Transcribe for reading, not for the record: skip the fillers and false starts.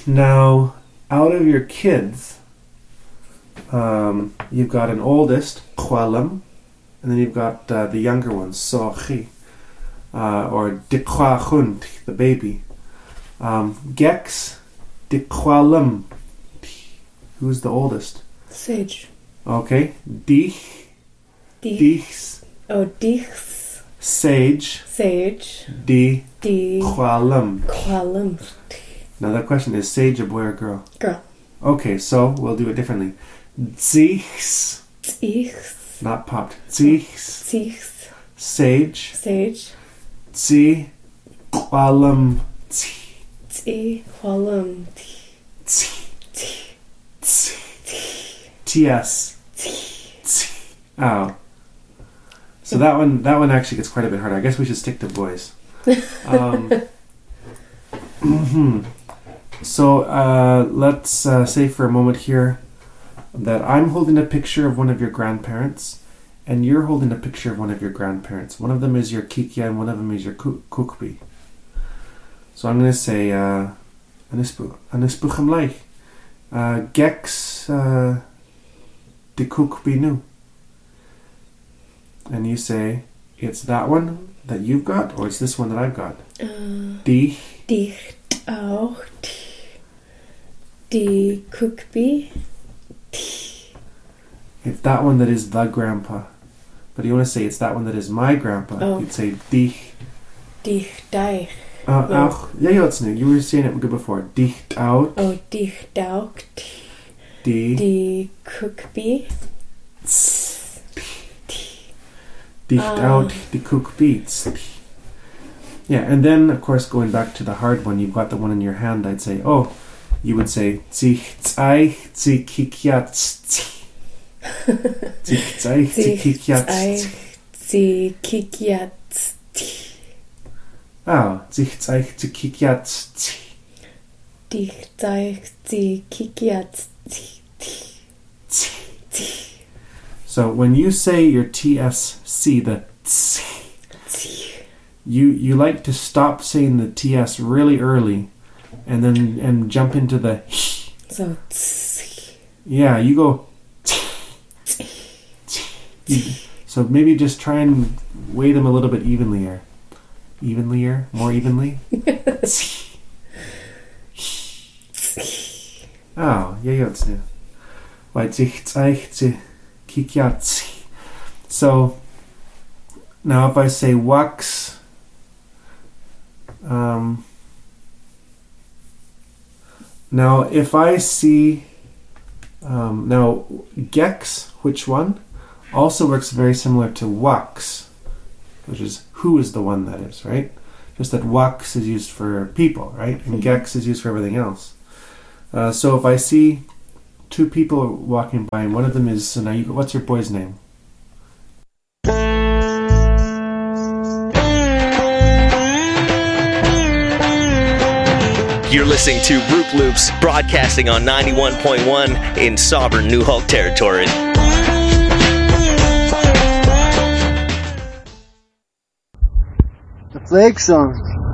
Now, out of your kids, you've got an oldest, Kwalam, and then you've got the younger ones, Sochi, or Dikwachunt, the baby. Gex, Dikwalam. Who's the oldest? Sage. Okay. Dich. Dichs. Oh, Dichs. Sage. Sage. Di. Di. Kwalam. Kwalam. Now that question is sage a boy or girl? Girl. Okay, so we'll do it differently. Zichs. Zichs. Not popped. Zichs. Zichs. Sage. Sage. Zi. Kwalam. Zi. Kwalam. TS. Oh. So that one actually gets quite a bit harder. I guess we should stick to boys. So let's say for a moment here that I'm holding a picture of one of your grandparents and you're holding a picture of one of your grandparents. One of them is your Kikya and one of them is your Kukbi. So I'm going to say Anispucham Leich. Gex de Kukbi nu. And you say, it's that one that you've got, or it's this one that I've got? Dich. Dich auch. Die Kukbi. It's that one that is the grandpa. But you want to say it's that one that is my grandpa. Oh. You'd say dich. Dich Deich. Auch. Yeah, you were saying it good before. Dich out. Oh, dich auch. Die Kukbi. Dich out. Die Kukbi. Yeah, and then, of course, going back to the hard one, you've got the one in your hand, I'd say, you would say, Zich zai, zi kikyat, Zich zai, zi kikyat, zi kikyat. Zich zai, zi kikyat. Dich zai, zi kikyat. So when you say your TSC, the you like to stop saying the TS really early and jump into the So yeah, you go so maybe just try and weigh them a little bit more evenly. So now if I say wax, now if I see now gex, which one, also works very similar to wax, which is who is the one that is, right? Just that wax is used for people, right? And gex is used for everything else. So if I see two people walking by and one of them is, so now what's your boy's name? You're listening to Roop Loops, broadcasting on 91.1 in sovereign New Hulk territory. The Flake Song.